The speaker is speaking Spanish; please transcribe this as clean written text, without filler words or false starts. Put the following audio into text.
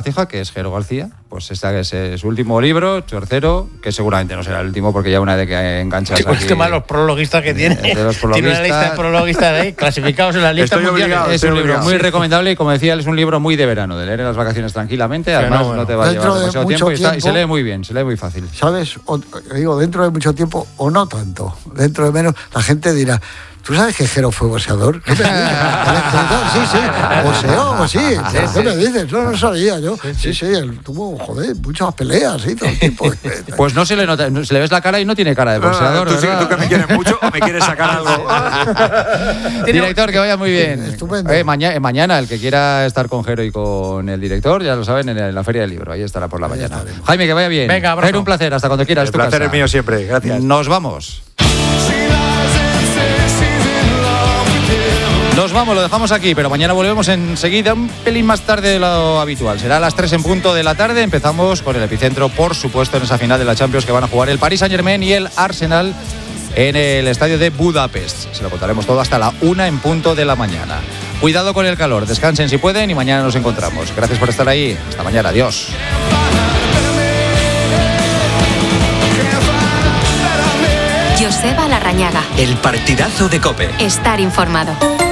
Martija, que es Jero García. Pues este es su último libro, tercero, que seguramente no será el último porque ya una vez que enganchas aquí... El tema de los prologuistas que tiene. Tiene una lista de prologuistas ahí, clasificados en la lista mundial. Es un libro muy recomendable y, como decía, es un libro muy de verano, de leer en las vacaciones tranquilamente. Además, no te va a llevar demasiado tiempo y se lee muy bien, se lee muy fácil. ¿Sabes? Digo, dentro de mucho tiempo, o no tanto, dentro de menos, la gente dirá... ¿Tú sabes que Jero fue boxeador? ¿Qué me dices? Sí, boxeó, sí. ¿Qué me dices? No sabía yo. Sí, él tuvo, muchas peleas, sí, todo el tiempo. Pues no se le nota, se le ves la cara y no tiene cara de boxeador. ¿Tú que me quieres mucho o me quieres sacar algo? Director, que vaya muy bien. Estupendo. Mañana, el que quiera estar con Jero y con el director, ya lo saben, en la Feria del Libro. Ahí estará por la mañana. Jaime, que vaya bien. Venga, abrazo. Jero, un placer. Hasta cuando quieras. El placer es mío siempre. Gracias. Nos vamos. Nos vamos, lo dejamos aquí, pero mañana volvemos enseguida, un pelín más tarde de lo habitual. Será a las 3 en punto de la tarde. Empezamos con el epicentro, por supuesto, en esa final de la Champions que van a jugar el Paris Saint-Germain y el Arsenal en el estadio de Budapest. Se lo contaremos todo hasta la 1 en punto de la mañana. Cuidado con el calor, descansen si pueden y mañana nos encontramos. Gracias por estar ahí. Hasta mañana, adiós. Joseba Larrañaga. El partidazo de COPE. Estar informado.